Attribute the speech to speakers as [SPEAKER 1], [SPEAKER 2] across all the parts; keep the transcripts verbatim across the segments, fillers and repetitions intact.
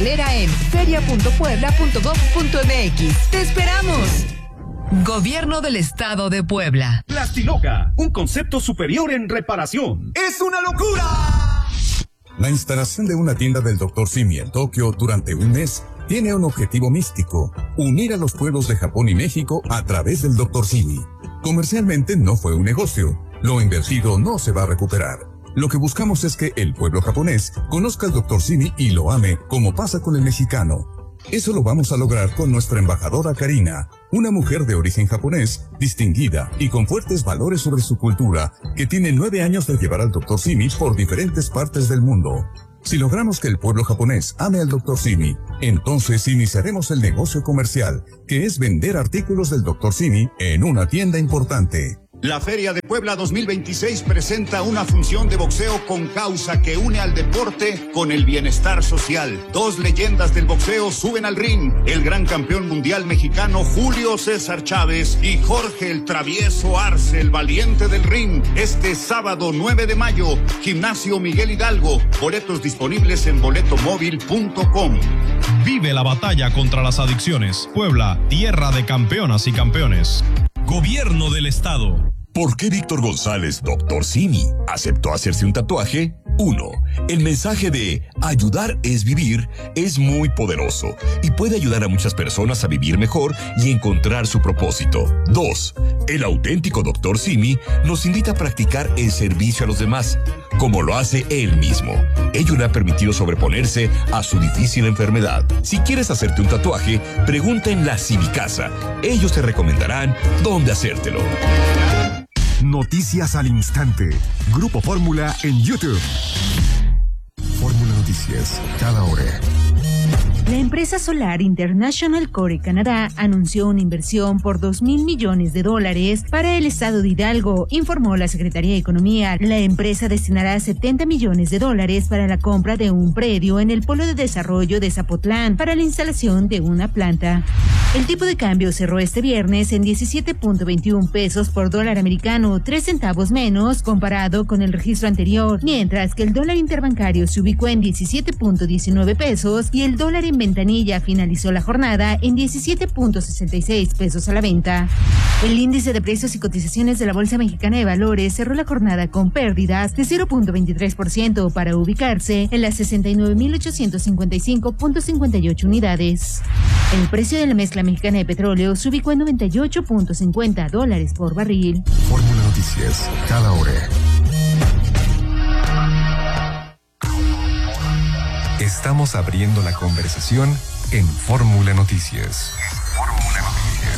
[SPEAKER 1] cartelera en feria punto puebla punto gob punto mx. ¡Te esperamos! Gobierno del Estado de Puebla.
[SPEAKER 2] Plastiloca, un concepto superior en reparación. ¡Es una locura!
[SPEAKER 3] La instalación de una tienda del doctor Simi en Tokio durante un mes tiene un objetivo místico: unir a los pueblos de Japón y México a través del doctor Simi. Comercialmente no fue un negocio. Lo invertido no se va a recuperar. Lo que buscamos es que el pueblo japonés conozca al doctor Simi y lo ame, como pasa con el mexicano. Eso lo vamos a lograr con nuestra embajadora Karina, una mujer de origen japonés, distinguida y con fuertes valores sobre su cultura, que tiene nueve años de llevar al doctor Simi por diferentes partes del mundo. Si logramos que el pueblo japonés ame al doctor Simi, entonces iniciaremos el negocio comercial, que es vender artículos del doctor Simi en una tienda importante.
[SPEAKER 2] La Feria de Puebla dos mil veintiséis presenta una función de boxeo con causa que une al deporte con el bienestar social. Dos leyendas del boxeo suben al ring: el gran campeón mundial mexicano Julio César Chávez y Jorge el Travieso Arce, el valiente del ring. Este sábado nueve de mayo, Gimnasio Miguel Hidalgo. Boletos disponibles en boleto móvil punto com.
[SPEAKER 4] Vive la batalla contra las adicciones. Puebla, tierra de campeonas y campeones. Gobierno del Estado.
[SPEAKER 5] ¿Por qué Víctor González, doctor Simi, aceptó hacerse un tatuaje? uno. El mensaje de ayudar es vivir es muy poderoso y puede ayudar a muchas personas a vivir mejor y encontrar su propósito. dos. El auténtico doctor Simi nos invita a practicar el servicio a los demás, como lo hace él mismo. Ello le ha permitido sobreponerse a su difícil enfermedad. Si quieres hacerte un tatuaje, pregunta en la Simicasa. Ellos te recomendarán dónde hacértelo.
[SPEAKER 6] Noticias al instante. Grupo Fórmula en YouTube. Fórmula Noticias, cada hora.
[SPEAKER 7] La empresa Solar International Core Canadá anunció una inversión por dos mil millones de dólares para el estado de Hidalgo, informó la Secretaría de Economía. La empresa destinará setenta millones de dólares para la compra de un predio en el Polo de Desarrollo de Zapotlán para la instalación de una planta. El tipo de cambio cerró este viernes en diecisiete punto veintiuno pesos por dólar americano, tres centavos menos comparado con el registro anterior, mientras que el dólar interbancario se ubicó en diecisiete punto diecinueve pesos y el dólar en ventanilla finalizó la jornada en diecisiete punto sesenta y seis pesos a la venta. El índice de precios y cotizaciones de la Bolsa Mexicana de Valores cerró la jornada con pérdidas de cero punto veintitrés por ciento para ubicarse en las sesenta y nueve mil ochocientos cincuenta y cinco punto cincuenta y ocho unidades. El precio de la mezcla mexicana de petróleo se ubicó en noventa y ocho punto cincuenta dólares por barril.
[SPEAKER 6] Fórmula Noticias, cada hora. Estamos abriendo la conversación en Fórmula Noticias. Fórmula Noticias.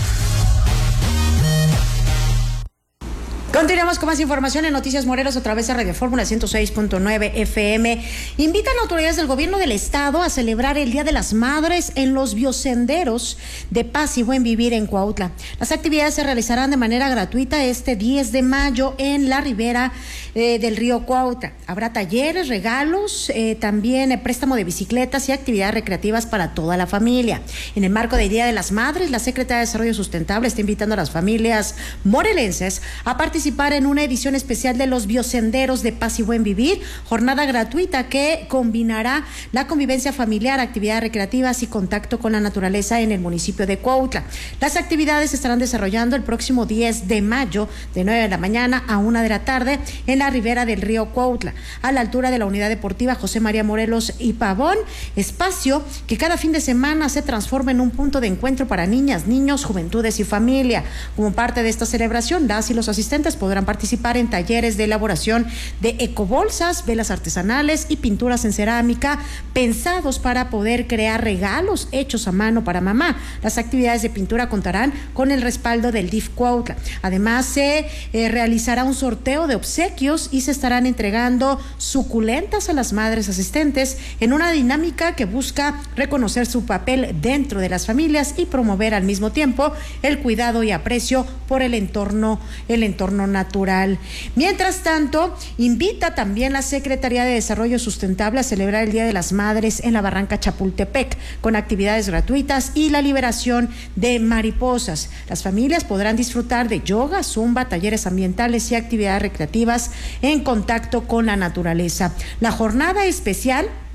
[SPEAKER 8] Continuamos con más información en Noticias Morelos a través de Radio Fórmula ciento seis punto nueve F M. Invitan a autoridades del gobierno del estado a celebrar el Día de las Madres en los biosenderos de Paz y Buen Vivir en Cuautla. Las actividades se realizarán de manera gratuita este diez de mayo en la ribera eh, del río Cuautla. Habrá talleres, regalos, eh, también eh, préstamo de bicicletas y actividades recreativas para toda la familia. En el marco del Día de las Madres, la Secretaría de Desarrollo Sustentable está invitando a las familias morelenses a participar en una edición especial de los biosenderos de Paz y Buen Vivir, jornada gratuita que combinará la convivencia familiar, actividades recreativas y contacto con la naturaleza en el municipio de Cuautla. Las actividades se estarán desarrollando el próximo diez de mayo de nueve de la mañana a una de la tarde en la ribera del río Cuautla, a la altura de la Unidad Deportiva José María Morelos y Pavón, espacio que cada fin de semana se transforma en un punto de encuentro para niñas, niños, juventudes y familia. Como parte de esta celebración, las y los asistentes podrán participar en talleres de elaboración de ecobolsas, velas artesanales y pinturas en cerámica pensados para poder crear regalos hechos a mano para mamá. Las actividades de pintura contarán con el respaldo del D I F Cuautla. Además, se eh, realizará un sorteo de obsequios y se estarán entregando suculentas a las madres asistentes en una dinámica que busca reconocer su papel dentro de las familias y promover al mismo tiempo el cuidado y aprecio por el entorno, el entorno natural. Mientras tanto, invita también la Secretaría de Desarrollo Sustentable a celebrar el Día de las Madres en la Barranca Chapultepec con actividades gratuitas y la liberación de mariposas. Las familias podrán disfrutar de yoga, zumba, talleres ambientales y actividades recreativas en contacto con la naturaleza. La jornada especial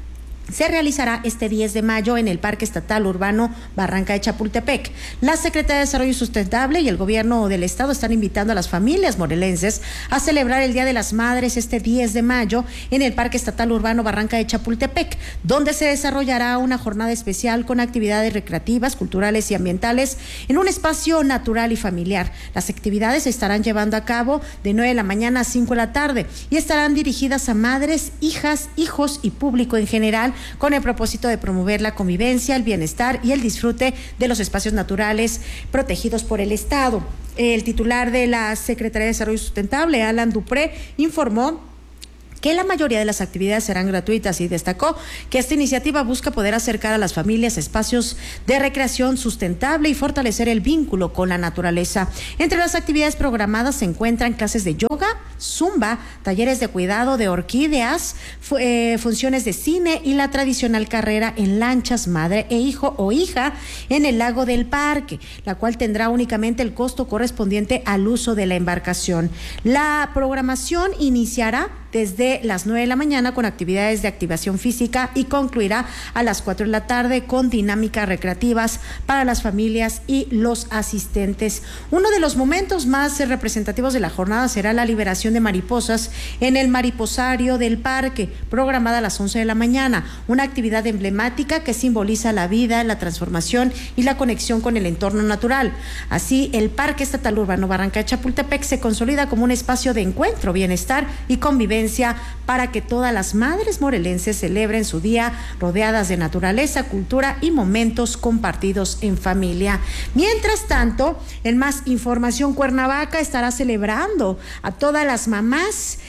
[SPEAKER 8] se realizará este diez de mayo en el Parque Estatal Urbano Barranca de Chapultepec. La Secretaría de Desarrollo Sustentable y el Gobierno del Estado están invitando a las familias morelenses a celebrar el Día de las Madres este diez de mayo en el Parque Estatal Urbano Barranca de Chapultepec, donde se desarrollará una jornada especial con actividades recreativas, culturales y ambientales en un espacio natural y familiar. Las actividades se estarán llevando a cabo de nueve de la mañana a cinco de la tarde y estarán dirigidas a madres, hijas, hijos y público en general, con el propósito de promover la convivencia, el bienestar y el disfrute de los espacios naturales protegidos por el Estado. El titular de la Secretaría de Desarrollo Sustentable, Alan Dupré, informó que la mayoría de las actividades serán gratuitas y destacó que esta iniciativa busca poder acercar a las familias a espacios de recreación sustentable y fortalecer el vínculo con la naturaleza. Entre las actividades programadas se encuentran clases de yoga, zumba, talleres de cuidado de orquídeas, fu- eh, funciones de cine y la tradicional carrera en lanchas madre e hijo o hija en el lago del parque, la cual tendrá únicamente el costo correspondiente al uso de la embarcación. La programación iniciará desde las nueve de la mañana con actividades de activación física y concluirá a las cuatro de la tarde con dinámicas recreativas para las familias y los asistentes. Uno de los momentos más representativos de la jornada será la liberación de mariposas en el mariposario del parque, programada a las once de la mañana, una actividad emblemática que simboliza la vida, la transformación y la conexión con el entorno natural. Así, el Parque Estatal Urbano Barranca de Chapultepec se consolida como un espacio de encuentro, bienestar y convivencia para que todas las madres morelenses celebren su día rodeadas de naturaleza, cultura y momentos compartidos en familia. Mientras tanto, en más información, Cuernavaca estará celebrando a todas las mamás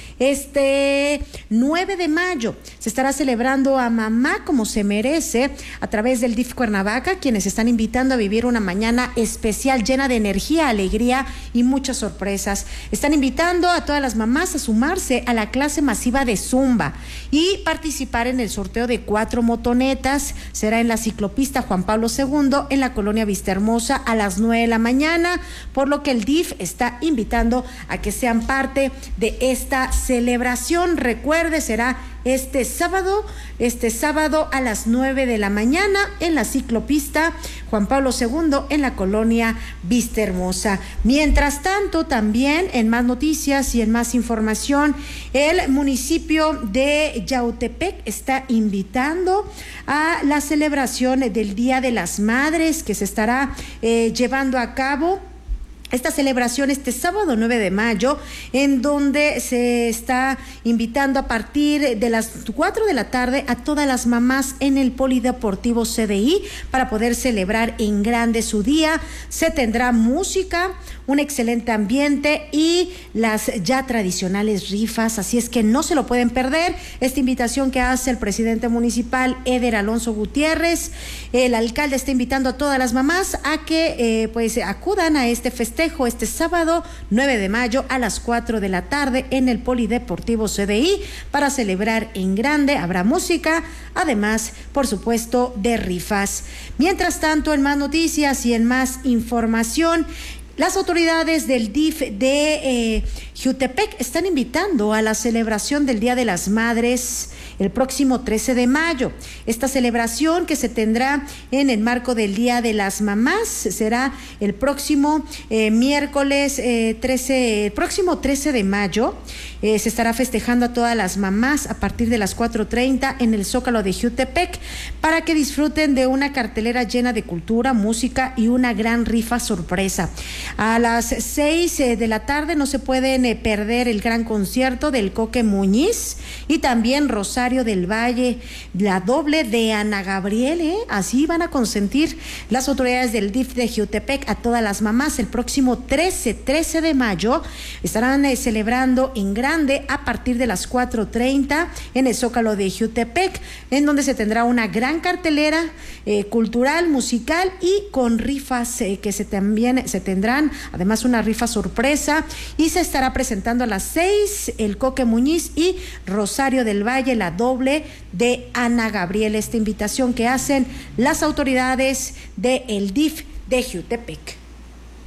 [SPEAKER 8] este nueve de mayo. Se estará celebrando a mamá como se merece a través del D I F Cuernavaca, quienes están invitando a vivir una mañana especial llena de energía, alegría y muchas sorpresas. Están invitando a todas las mamás a sumarse a la clase masiva de Zumba y participar en el sorteo de cuatro motonetas. Será en la ciclopista Juan Pablo segundo en la colonia Vistahermosa a las nueve de la mañana, por lo que el D I F está invitando a que sean parte de esta celebración. Recuerde, será este sábado, este sábado a las nueve de la mañana en la ciclopista Juan Pablo segundo en la colonia Vistahermosa. Mientras tanto, también en más noticias y en más información, el municipio de Yautepec está invitando a la celebración del Día de las Madres que se estará eh, llevando a cabo. Esta celebración este sábado nueve de mayo, en donde se está invitando a partir de las cuatro de la tarde a todas las mamás en el Polideportivo C D I para poder celebrar en grande su día. Se tendrá música, un excelente ambiente y las ya tradicionales rifas, así es que no se lo pueden perder. Esta invitación que hace el presidente municipal, Eder Alonso Gutiérrez, el alcalde está invitando a todas las mamás a que eh, pues acudan a este festejo este sábado nueve de mayo a las cuatro de la tarde en el Polideportivo C D I para celebrar en grande. Habrá música, además, por supuesto, de rifas. Mientras tanto, en más noticias y en más información, las autoridades del D I F de eh, Jutepec están invitando a la celebración del Día de las Madres el próximo trece de mayo. Esta celebración, que se tendrá en el marco del Día de las Mamás, será el próximo eh, miércoles eh, trece, el próximo trece de mayo. Eh, se estará festejando a todas las mamás a partir de las cuatro treinta en el Zócalo de Jutepec para que disfruten de una cartelera llena de cultura, música y una gran rifa sorpresa. A las seis eh, de la tarde no se pueden eh, perder el gran concierto del Coque Muñiz y también Rosario del Valle, la doble de Ana Gabriel, ¿eh? Así van a consentir las autoridades del D I F de Jutepec a todas las mamás. El próximo trece de mayo estarán eh, celebrando en grande a partir de las cuatro treinta en el Zócalo de Jutepec, en donde se tendrá una gran cartelera eh, cultural, musical y con rifas eh, que se también se tendrán, además una rifa sorpresa, y se estará presentando a las seis el Coque Muñiz y Rosario del Valle, la doble de Ana Gabriel. Esta invitación que hacen las autoridades del D I F de Jutepec.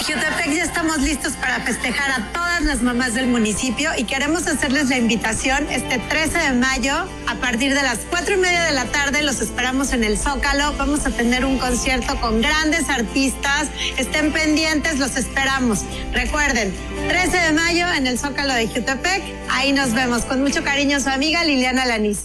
[SPEAKER 9] Jutepec ya estamos listos para festejar a todas las mamás del municipio y queremos hacerles la invitación este trece de mayo a partir de las cuatro y media de la tarde. Los esperamos en el Zócalo. Vamos a tener un concierto con grandes artistas. Estén pendientes, los esperamos. Recuerden, trece de mayo en el Zócalo de Jutepec. Ahí nos vemos. Con mucho cariño, su amiga Liliana Lanís.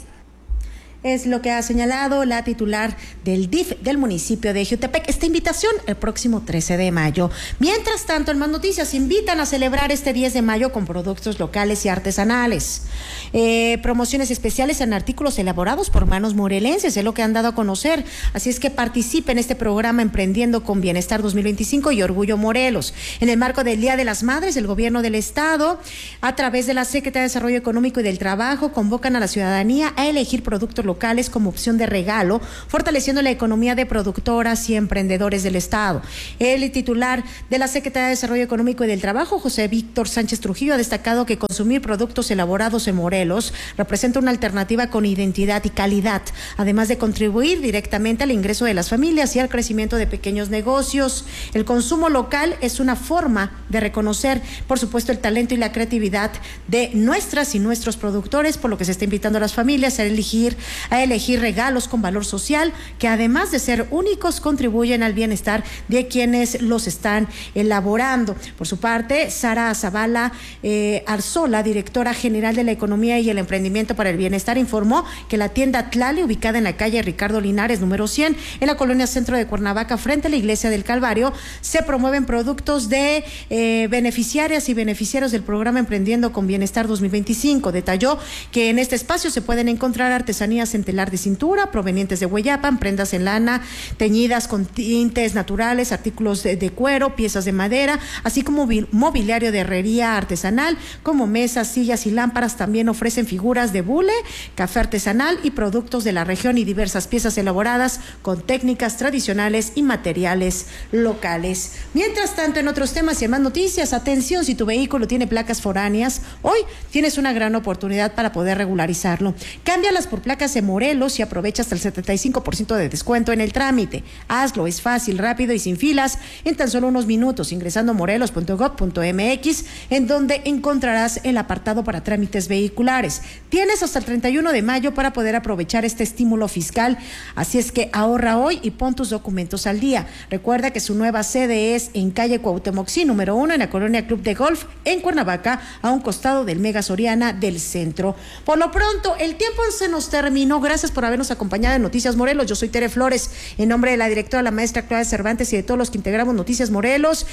[SPEAKER 8] Es lo que ha señalado la titular del D I F del municipio de Jutepec. Esta invitación el próximo trece de mayo. Mientras tanto, en Más Noticias invitan a celebrar este diez de mayo con productos locales y artesanales. Eh, promociones especiales en artículos elaborados por manos morelenses, es lo que han dado a conocer. Así es que participe en este programa Emprendiendo con Bienestar dos mil veinticinco y Orgullo Morelos. En el marco del Día de las Madres, el gobierno del estado, a través de la Secretaría de Desarrollo Económico y del Trabajo, convocan a la ciudadanía a elegir productos locales como opción de regalo, fortaleciendo la economía de productoras y emprendedores del estado. El titular de la Secretaría de Desarrollo Económico y del Trabajo, José Víctor Sánchez Trujillo, ha destacado que consumir productos elaborados en Morelos representa una alternativa con identidad y calidad, además de contribuir directamente al ingreso de las familias y al crecimiento de pequeños negocios. El consumo local es una forma de reconocer, por supuesto, el talento y la creatividad de nuestras y nuestros productores, por lo que se está invitando a las familias a elegir a elegir regalos con valor social que, además de ser únicos, contribuyen al bienestar de quienes los están elaborando. Por su parte, Sara Zavala eh, Arzola, directora general de la Economía y el Emprendimiento para el Bienestar, informó que la tienda Tlali, ubicada en la calle Ricardo Linares, número cien, en la colonia Centro de Cuernavaca, frente a la Iglesia del Calvario, se promueven productos de eh, beneficiarias y beneficiarios del programa Emprendiendo con Bienestar dos mil veinticinco. Detalló que en este espacio se pueden encontrar artesanías en telar de cintura provenientes de Hueyapan, prendas en lana teñidas con tintes naturales, artículos de, de cuero, piezas de madera, así como mobiliario de herrería artesanal como mesas, sillas y lámparas. También ofrecen figuras de bule, café artesanal y productos de la región y diversas piezas elaboradas con técnicas tradicionales y materiales locales. Mientras tanto, en otros temas y en Más Noticias, atención, si tu vehículo tiene placas foráneas, hoy tienes una gran oportunidad para poder regularizarlo. Cámbialas por placas de Morelos y aprovecha hasta el setenta y cinco por ciento de descuento en el trámite. Hazlo, es fácil, rápido y sin filas en tan solo unos minutos, ingresando a morelos punto gob punto mx, en donde encontrarás el apartado para trámites vehiculares. Tienes hasta el treinta y uno de mayo para poder aprovechar este estímulo fiscal, así es que ahorra hoy y pon tus documentos al día. Recuerda que su nueva sede es en calle Cuauhtémoc, sí, número uno, en la colonia Club de Golf, en Cuernavaca, a un costado del Mega Soriana del centro. Por lo pronto, el tiempo se nos terminó. Gracias por habernos acompañado en Noticias Morelos. Yo soy Tere Flores, en nombre de la directora, la maestra Claudia Cervantes, y de todos los que integramos Noticias Morelos.